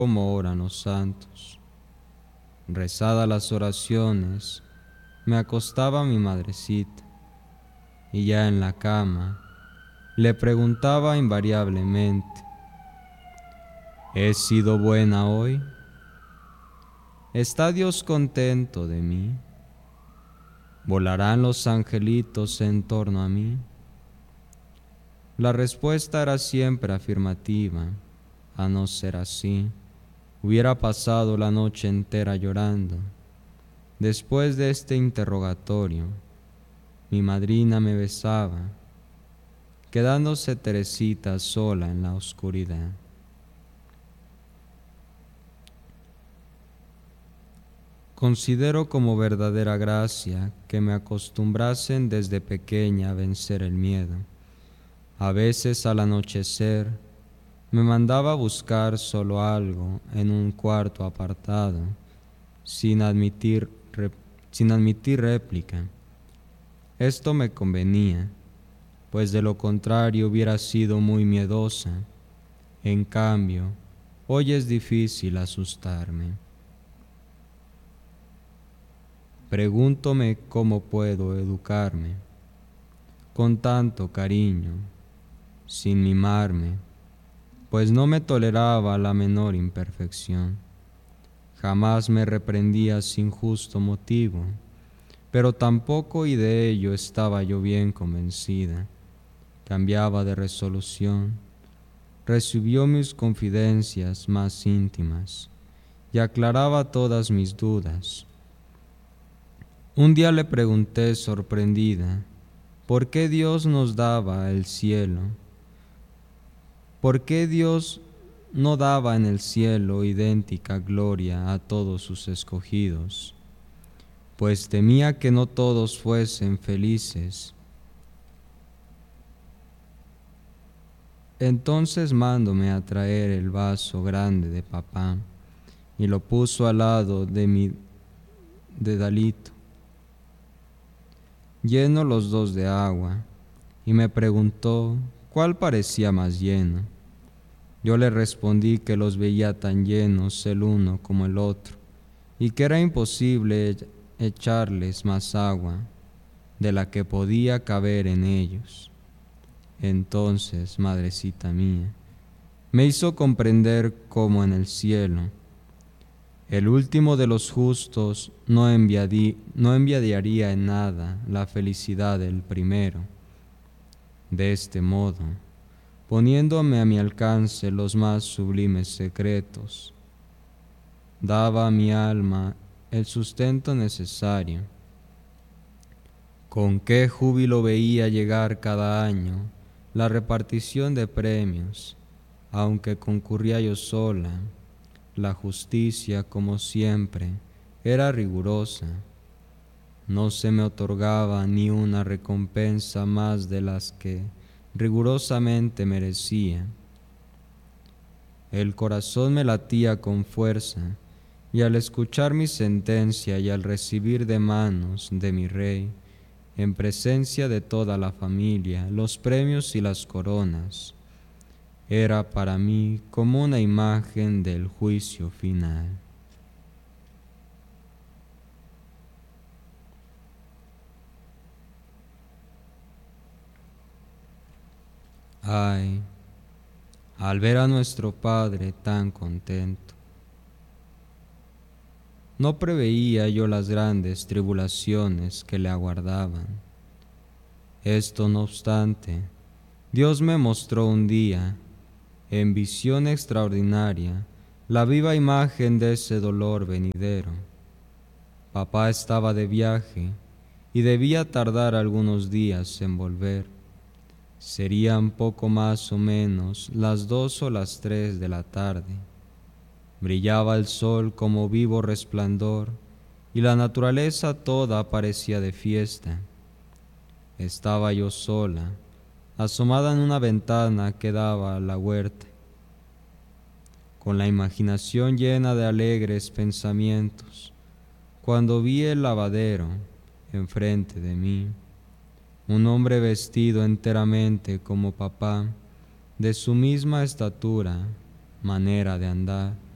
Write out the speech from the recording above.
como oran los santos. Rezadas las oraciones, me acostaba mi madrecita, y ya en la cama le preguntaba invariablemente: ¿he sido buena hoy? ¿Está Dios contento de mí? ¿Volarán los angelitos en torno a mí? La respuesta era siempre afirmativa. A no ser así, hubiera pasado la noche entera llorando. Después de este interrogatorio, mi madrina me besaba, quedándose Teresita sola en la oscuridad. Considero como verdadera gracia que me acostumbrasen desde pequeña a vencer el miedo. A veces al anochecer me mandaba a buscar solo algo en un cuarto apartado, sin admitir réplica. Esto me convenía, pues de lo contrario hubiera sido muy miedosa. En cambio, hoy es difícil asustarme. Pregúntome cómo puedo educarme con tanto cariño, sin mimarme, pues no me toleraba la menor imperfección. Jamás me reprendía sin justo motivo, pero tampoco, y de ello estaba yo bien convencida, cambiaba de resolución. Recibió mis confidencias más íntimas y aclaraba todas mis dudas. Un día le pregunté sorprendida por qué Dios nos daba el cielo, por qué Dios no daba en el cielo idéntica gloria a todos sus escogidos, pues temía que no todos fuesen felices. Entonces mándome a traer el vaso grande de papá y lo puso al lado de mi dedalito, lleno los dos de agua, y me preguntó cuál parecía más lleno. Yo le respondí que los veía tan llenos el uno como el otro, y que era imposible echarles más agua de la que podía caber en ellos. Entonces, madrecita mía, me hizo comprender cómo en el cielo el último de los justos no envidiaría en nada la felicidad del primero. De este modo, poniéndome a mi alcance los más sublimes secretos, daba a mi alma el sustento necesario. Con qué júbilo veía llegar cada año la repartición de premios, aunque concurría yo sola. La justicia, como siempre, era rigurosa. No se me otorgaba ni una recompensa más de las que rigurosamente merecía. El corazón me latía con fuerza, y al escuchar mi sentencia y al recibir de manos de mi rey, en presencia de toda la familia, los premios y las coronas, era para mí como una imagen del juicio final. Ay, al ver a nuestro Padre tan contento, no preveía yo las grandes tribulaciones que le aguardaban. Esto no obstante, Dios me mostró un día, en visión extraordinaria, la viva imagen de ese dolor venidero. Papá estaba de viaje y debía tardar algunos días en volver. Serían poco más o menos las 2 o las 3 de la tarde. Brillaba el sol como vivo resplandor y la naturaleza toda parecía de fiesta. Estaba yo sola, asomada en una ventana que daba a la huerta, con la imaginación llena de alegres pensamientos, cuando vi el lavadero enfrente de mí, un hombre vestido enteramente como papá, de su misma estatura, manera de andar,